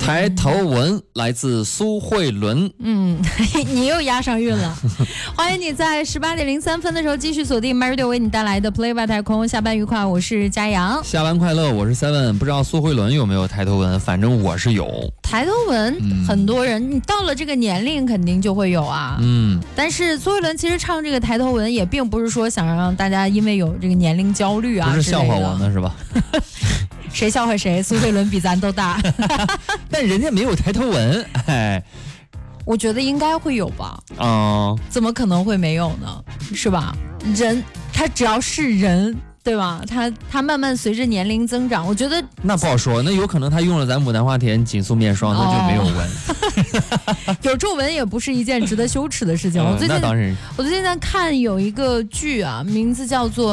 抬头文来自苏慧伦。 你又押上韵了。欢迎你在18:03的时候继续锁定 MyRadio 为你带来的 Play 外太空。下班愉快，我是佳阳。 下班快乐，我是 Seven。不知道苏慧伦有没有抬头文，反正我是有。 抬头文，很多人你到了这个年龄肯定就会有啊。但是苏慧伦其实唱这个抬头文也并不是说想让大家因为有这个年龄焦虑啊， 不是笑话我呢是吧？ 谁笑话谁？苏慧伦比咱都大。 但人家没有抬头文， 我觉得应该会有吧。怎么可能会没有呢？是吧？人他只要是人，对吧？他慢慢随着年龄增长，我觉得那不好说，那有可能他用了咱牡丹花田紧素面霜，那就没有纹。 有皱纹也不是一件值得羞耻的事情。 那当然。 我最近在看有一个剧啊，名字叫做